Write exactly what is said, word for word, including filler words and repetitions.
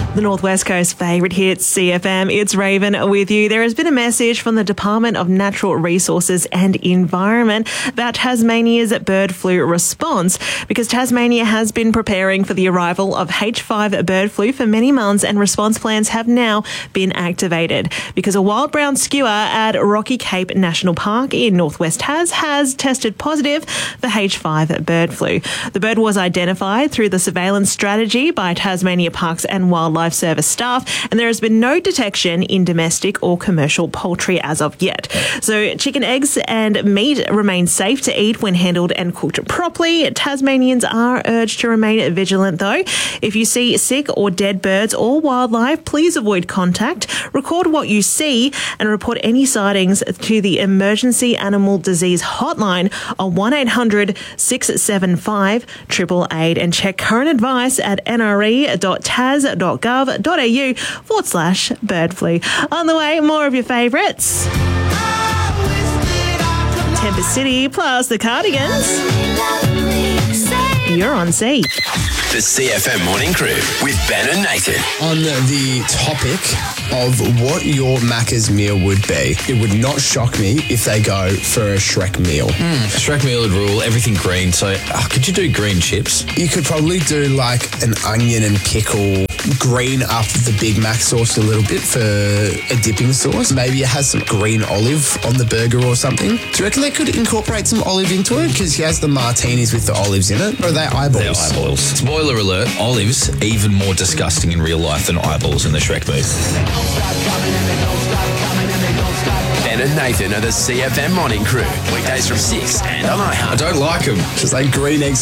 The Northwest Coast favourite hits, C F M. It's Raven with you. There has been a message from the Department of Natural Resources and Environment about Tasmania's bird flu response, because Tasmania has been preparing for the arrival of H five bird flu for many months, and response plans have now been activated because a wild brown skewer at Rocky Cape National Park in Northwest Tas has tested positive for H five bird flu. The bird was identified through the surveillance strategy by Tasmania Parks and Wildlife Service staff, and there has been no detection in domestic or commercial poultry as of yet. So chicken, eggs and meat remain safe to eat when handled and cooked properly. Tasmanians are urged to remain vigilant though. If you see sick or dead birds or wildlife, please avoid contact, record what you see and report any sightings to the Emergency Animal Disease Hotline on one eight hundred six seven five eight eight eight and check current advice at n r e dot tas dot gov dot a u forward slash bird flu. On the way, more of your favourites. Tempest City plus the Cardigans. You're on C. The C F M Morning Crew with Ben and Nathan. On the topic of what your Macca's meal would be, it would not shock me if they go for a Shrek meal. Mm, Shrek meal would rule, everything green. So uh, could you do green chips? You could probably do like an onion and pickle, green up the Big Mac sauce a little bit for a dipping sauce. Maybe it has some green olive on the burger or something. Do you reckon they could incorporate some olive into it? Because he has the martinis with the olives in it. Or are they eyeballs? They're eyeballs. Spoiler alert, olives even more disgusting in real life than eyeballs in the Shrek movie. Ben and Nathan are the C F M Morning Crew. Weekdays from six and on iHeart. I don't like them. Just like green eggs